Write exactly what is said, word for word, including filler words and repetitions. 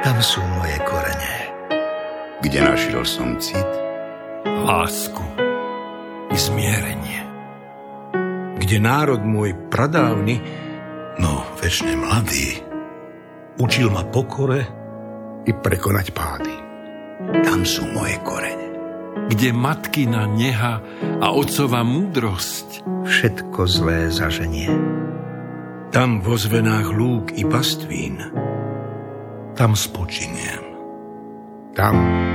Tam sú moje korene. Kde našiel som cit? Lásku i zmierenie. Kde národ môj pradávny, no večne mladý, učil ma pokore i prekonať pády. Tam sú moje korene. Kde matkina neha a otcova múdrosť Všetko zlé zaženie. Tam vo zvenách lúk i pastvín, tam spočiniem. Tam